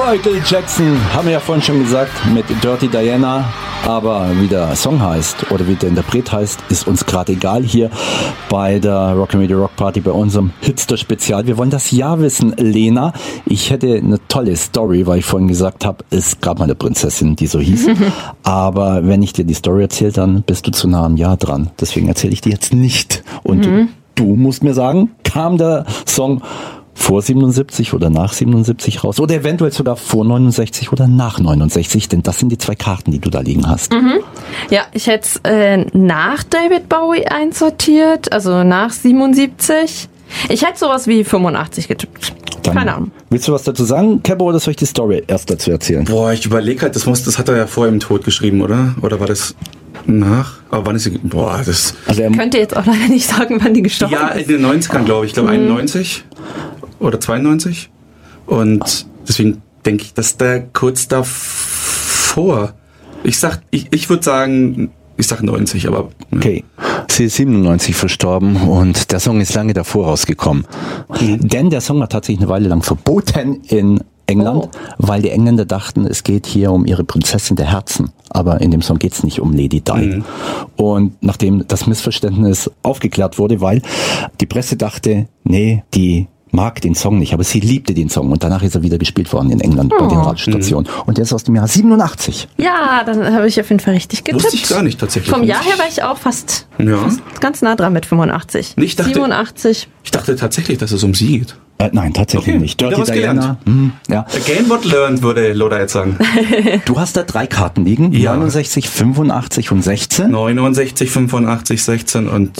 Michael Jackson, haben wir ja vorhin schon gesagt, mit Dirty Diana. Aber wie der Song heißt oder wie der Interpret heißt, ist uns gerade egal hier bei der Rockabilly Rock Party, bei unserem Hitster-Spezial. Wir wollen das Jahr wissen, Lena. Ich hätte eine tolle Story, weil ich vorhin gesagt habe, es gab mal eine Prinzessin, die so hieß. Aber wenn ich dir die Story erzähle, dann bist du zu nah am Jahr dran. Deswegen erzähle ich dir jetzt nicht. Und du musst mir sagen, kam der Song vor 77 oder nach 77 raus oder eventuell sogar vor 69 oder nach 69, denn das sind die zwei Karten, die du da liegen hast. Ja, ich hätte es nach David Bowie einsortiert, also nach 77. Ich hätte sowas wie 85 getippt. Dann keine Ahnung. Willst du was dazu sagen, Kebo, oder soll ich die Story erst dazu erzählen? Boah, ich überlege halt, das hat er ja vor ihm Tod geschrieben, oder? Oder war das nach? Aber wann ist sie? Boah, das... Also Ich könnte jetzt auch leider nicht sagen, wann die gestorben Ja, ist. in den 90ern, glaube ich. Ich glaube 91 oder 92. Und deswegen denke ich, dass der kurz davor... Ich würde sagen... Ich sag 90, aber... Ja. Okay, sie ist 97 verstorben und der Song ist lange davor rausgekommen. Denn der Song war tatsächlich eine Weile lang verboten in England, weil die Engländer dachten, es geht hier um ihre Prinzessin der Herzen. Aber in dem Song geht's nicht um Lady Di. Und nachdem das Missverständnis aufgeklärt wurde, weil die Presse dachte, nee, die mag den Song nicht, aber sie liebte den Song und danach ist er wieder gespielt worden in England bei den Radiostationen. Und der ist aus dem Jahr 87. Ja, dann habe ich auf jeden Fall richtig getippt. Wusste ich gar nicht tatsächlich. Vom Jahr her war ich auch fast ganz nah dran mit 85. Ich dachte- 87. Ich dachte tatsächlich, dass es um sie geht. Nein, tatsächlich Okay, nicht. wieder Dirty was Diana. Ja. Again what learned, würde Loda jetzt sagen. Du hast da 3 Karten liegen, Ja. 69, 85 und 16. 69, 85, 16 und...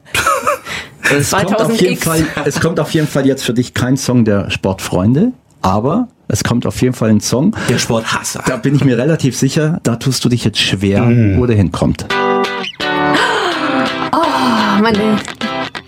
Es kommt, auf 2000 jeden X. Fall, es kommt auf jeden Fall jetzt für dich kein Song der Sportfreunde, aber es kommt auf jeden Fall ein Song. Der Sporthasser. Da bin ich mir relativ sicher, da tust du dich jetzt schwer, wo der hinkommt. Oh, meine